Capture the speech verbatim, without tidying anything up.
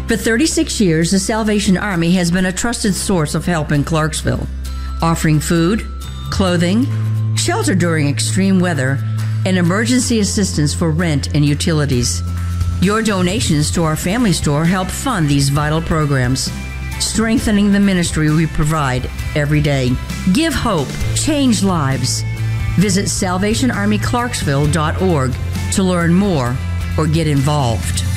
For thirty-six years, the Salvation Army has been a trusted source of help in Clarksville, offering food, clothing, shelter during extreme weather, and emergency assistance for rent and utilities. Your donations to our family store help fund these vital programs, strengthening the ministry we provide every day. Give hope, change lives. Visit salvation army clarksville dot org to learn more or get involved.